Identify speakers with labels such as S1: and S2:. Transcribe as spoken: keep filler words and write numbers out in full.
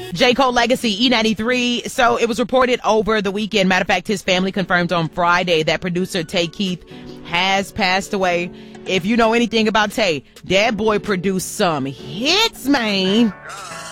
S1: J. Cole legacy, E ninety-three. So it was reported over the weekend. Matter of fact, his family confirmed on Friday that producer Tay Keith has passed away. If you know anything about Tay, that boy produced some hits, man.